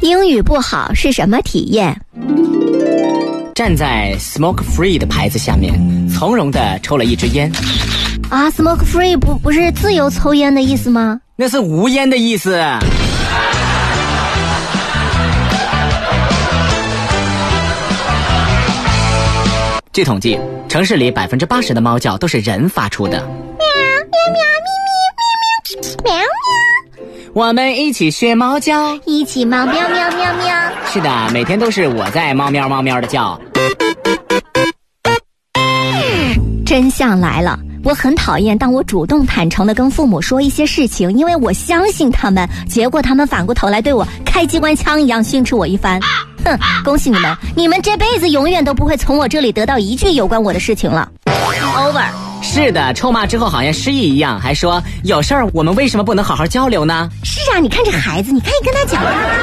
英语不好是什么体验？ 站在 Smoke Free 的牌子下面，从容地抽了一支烟。 啊 ，Smoke Free 不是自由抽烟的意思吗？ 那是无烟的意思。据统计，城市里80%的猫叫都是人发出的。 喵喵， 我们一起学猫叫， 一起猫喵喵喵喵。 是的，每天都是我在猫喵猫喵的叫。 真相来了，我很讨厌当我主动坦诚地跟父母说一些事情，因为我相信他们，结果他们反过头来对我开机关枪一样训斥我一番。哼，恭喜你们，你们这辈子永远都不会从我这里得到一句有关我的事情了。Over。 是的，臭骂之后好像失忆一样，还说有事儿我们为什么不能好好交流呢？ 是啊，你看这孩子，你看你跟他讲话。